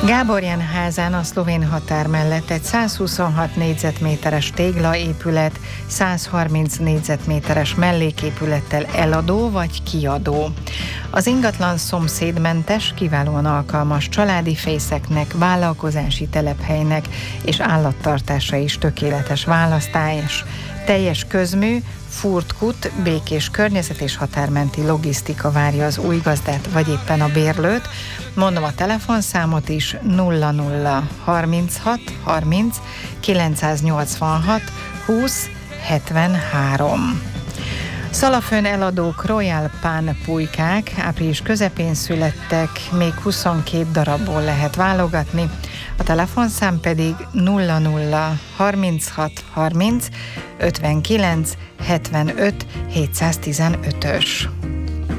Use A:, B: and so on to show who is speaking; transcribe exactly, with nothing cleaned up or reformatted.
A: Gáborján házán a szlovén határ mellett egy százhuszonhat négyzetméteres téglaépület százharminc négyzetméteres melléképülettel eladó vagy kiadó. Az ingatlan szomszédmentes, kiválóan alkalmas családi fészeknek, vállalkozási telephelynek és állattartásra is tökéletes választás. Teljes közmű, furtkut, békés környezet és határmenti logisztika várja az új gazdát, vagy éppen a bérlőt. Mondom a telefonszámot is: nulla nulla harminchat harminc kilencszáznyolcvanhat húsz hetvenhárom. Szalafön eladók Royal Pán pulykák április közepén születtek, még huszonkét darabból lehet válogatni. A telefonszám pedig nulla nulla harminchat harminc ötvenkilenc hetvenöt hétszáztizenötös.